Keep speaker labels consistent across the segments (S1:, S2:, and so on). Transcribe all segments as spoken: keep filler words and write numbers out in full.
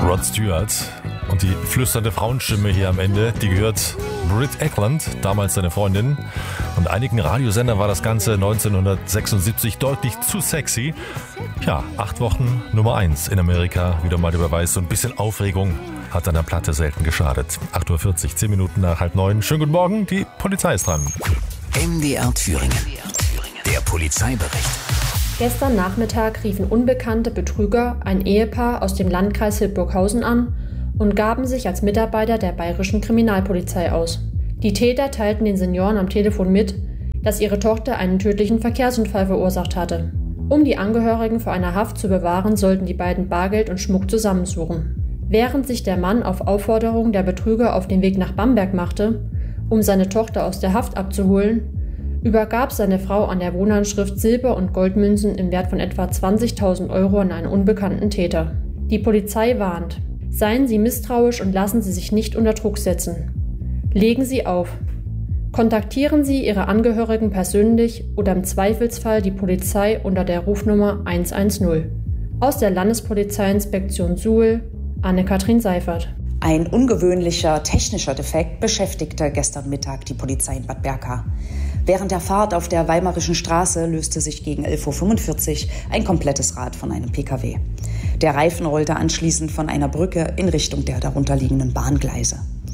S1: Rod Stewart. Und die flüsternde Frauenstimme hier am Ende, die gehört Britt Ekland, damals seine Freundin. Und einigen Radiosendern war das Ganze neunzehnhundertsechsundsiebzig deutlich zu sexy. Ja, acht Wochen Nummer eins in Amerika, wieder mal der Beweis. So ein bisschen Aufregung hat an der Platte selten geschadet. acht Uhr vierzig, zehn Minuten nach halb neun. Schönen guten Morgen, die Polizei ist dran.
S2: M D R Thüringen, der Polizeibericht.
S3: Gestern Nachmittag riefen unbekannte Betrüger ein Ehepaar aus dem Landkreis Hildburghausen an und gaben sich als Mitarbeiter der bayerischen Kriminalpolizei aus. Die Täter teilten den Senioren am Telefon mit, dass ihre Tochter einen tödlichen Verkehrsunfall verursacht hatte. Um die Angehörigen vor einer Haft zu bewahren, sollten die beiden Bargeld und Schmuck zusammensuchen. Während sich der Mann auf Aufforderung der Betrüger auf den Weg nach Bamberg machte, um seine Tochter aus der Haft abzuholen, übergab seine Frau an der Wohnhandschrift Silber- und Goldmünzen im Wert von etwa zwanzigtausend Euro an einen unbekannten Täter. Die Polizei warnt: Seien Sie misstrauisch und lassen Sie sich nicht unter Druck setzen. Legen Sie auf. Kontaktieren Sie Ihre Angehörigen persönlich oder im Zweifelsfall die Polizei unter der Rufnummer hundertzehn. Aus der Landespolizeiinspektion Suhl, Anne-Kathrin Seifert.
S4: Ein ungewöhnlicher technischer Defekt beschäftigte gestern Mittag die Polizei in Bad Berka. Während der Fahrt auf der Weimarischen Straße löste sich gegen elf Uhr fünfundvierzig ein komplettes Rad von einem P K W. Der Reifen rollte anschließend von einer Brücke in Richtung der darunterliegenden Bahngleise.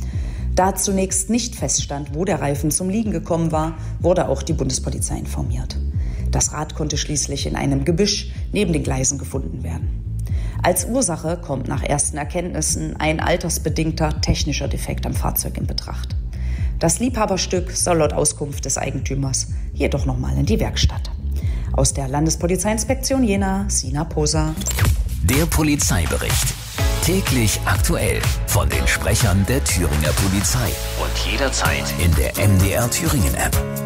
S4: Da zunächst nicht feststand, wo der Reifen zum Liegen gekommen war, wurde auch die Bundespolizei informiert. Das Rad konnte schließlich in einem Gebüsch neben den Gleisen gefunden werden. Als Ursache kommt nach ersten Erkenntnissen ein altersbedingter technischer Defekt am Fahrzeug in Betracht. Das Liebhaberstück soll laut Auskunft des Eigentümers jedoch nochmal in die Werkstatt. Aus der Landespolizeiinspektion Jena, Sina Poser.
S2: Der Polizeibericht. Täglich aktuell von den Sprechern der Thüringer Polizei. Und jederzeit in der M D R Thüringen App.